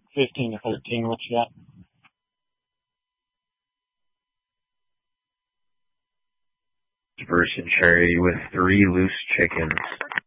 15 to 13, what you got? Bruce and Cherry with 3 loose chickens.